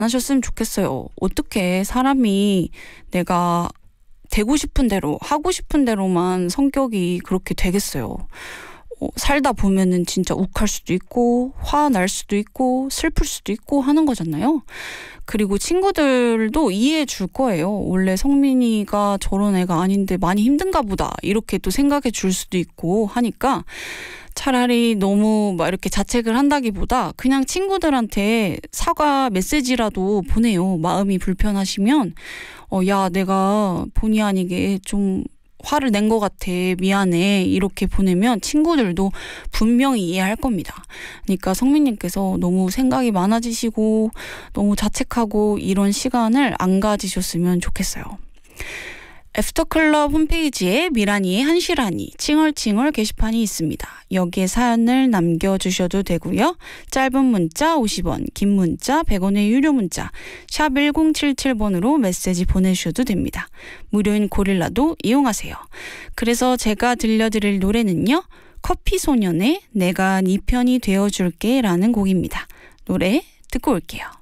하셨으면 좋겠어요. 어떻게 사람이 내가 되고 싶은 대로 하고 싶은 대로만 성격이 그렇게 되겠어요. 살다 보면은 진짜 욱할 수도 있고 화날 수도 있고 슬플 수도 있고 하는 거잖아요. 그리고 친구들도 이해해 줄 거예요. 원래 성민이가 저런 애가 아닌데 많이 힘든가 보다 이렇게 또 생각해 줄 수도 있고 하니까 차라리 너무 막 이렇게 자책을 한다기보다 그냥 친구들한테 사과 메시지라도 보내요. 마음이 불편하시면 야 내가 본의 아니게 좀 화를 낸 것 같아 미안해 이렇게 보내면 친구들도 분명히 이해할 겁니다. 그러니까 성민님께서 너무 생각이 많아지시고 너무 자책하고 이런 시간을 안 가지셨으면 좋겠어요. 애프터클럽 홈페이지에 미라니의 한시라니 칭얼칭얼 게시판이 있습니다. 여기에 사연을 남겨주셔도 되고요. 짧은 문자 50원, 긴 문자 100원의 유료 문자 샵 1077번으로 메시지 보내주셔도 됩니다. 무료인 고릴라도 이용하세요. 그래서 제가 들려드릴 노래는요. 커피소년의 내가 네 편이 되어줄게 라는 곡입니다. 노래 듣고 올게요.